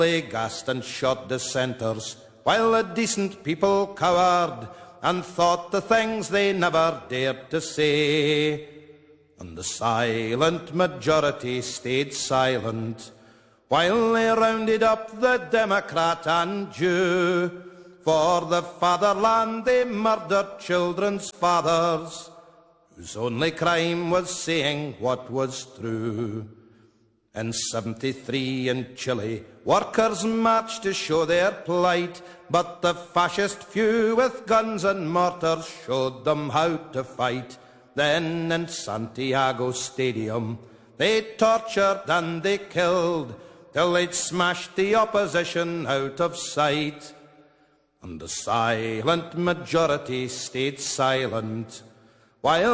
They gassed and shot dissenters, while the decent people cowered and thought the things they never dared to say. And the silent majority stayed silent, while they rounded up the Democrat and Jew. For the fatherland they murdered children's fathers, whose only crime was saying what was true. In '73 in Chile, workers marched to show their plight, but the fascist few with guns and mortars showed them how to fight. Then in Santiago Stadium they tortured and they killed, till they'd smashed the opposition out of sight. And the silent majority stayed silent, while